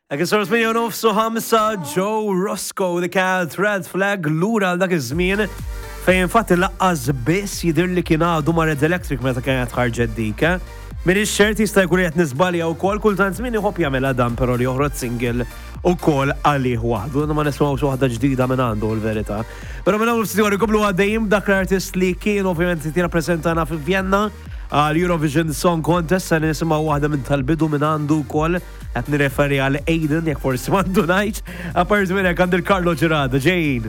Għak s-sors miljon ufsu ħamsa Joe Roscoe dik kienet Red Flag lura għal dak iż-żmien fejn fatt laqqas biss jidir li kien għadu ma' Red Electric meta kienet ħarġet dik. Min ix-xert jista' jkun qed nisbalja wkoll kultant żmien iħobb jagħmel dan però li joħroġ single ukoll għalih waħdu. Ma nismgħux waħda ġdida minn għandu l-verità. Però minn hawn l-istudju jkomplu għaddejjin dak l-artist li kien ovvjament tirrappreżentana fi Vienna għal Eurovision Song Contest sa nisimgħu waħda minn tal-bidu minn għandu wkoll qed nirreferi għal Aiden jekk forsi m'għandu ngħid. Apparti minn hekk għandi Carlo Ġirada, Jane.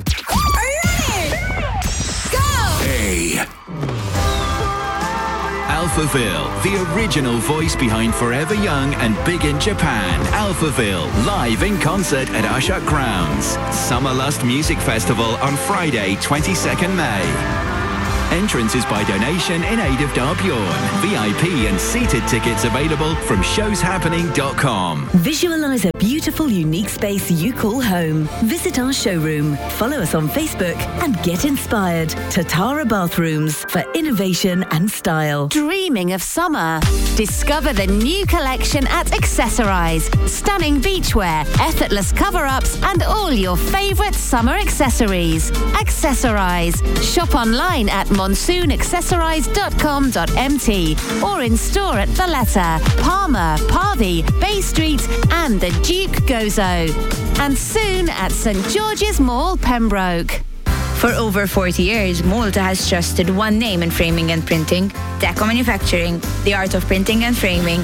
Alphaville, the original voice behind Forever Young and Big in Japan. Alphaville, live in concert at Ashok Grounds. Summer Lust Music Festival on Friday, 22nd May. Entrance is by donation in aid of Darbjorn. VIP and seated tickets available from showshappening.com. Visualize a beautiful, unique space you call home. Visit our showroom, follow us on Facebook and get inspired. Tatara Bathrooms for innovation and style. Dreaming of summer? Discover the new collection at Accessorize. Stunning beachwear, effortless cover-ups and all your favorite summer accessories. Accessorize. Shop online at monsoon-accessorize.com.mt or in store at Valletta, Palmer, Parby, Bay Street and the Duke Gozo. And soon at St George's Mall, Pembroke. For over 40 years, Malta has trusted one name in framing and printing, Deco Manufacturing, the art of printing and framing.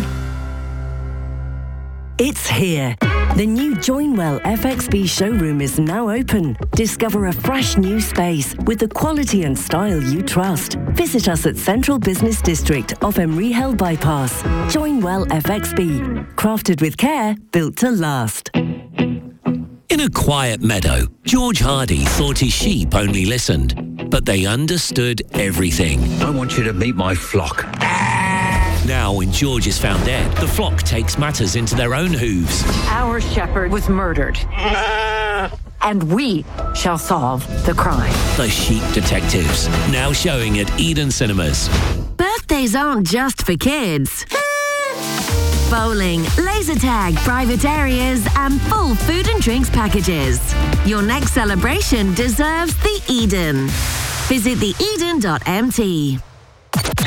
It's here. The new Joinwell FXB showroom is now open. Discover a fresh new space with the quality and style you trust. Visit us at Central Business District off Emery Hill Bypass. Joinwell FXB. Crafted with care, built to last. In a quiet meadow, George Hardy thought his sheep only listened, but they understood everything. I want you to meet my flock. Now, when George is found dead, the flock takes matters into their own hooves. Our shepherd was murdered. And we shall solve the crime. The Sheep Detectives, now showing at Eden Cinemas. Birthdays aren't just for kids. Bowling, laser tag, private areas and full food and drinks packages. Your next celebration deserves the Eden. Visit theeden.mt.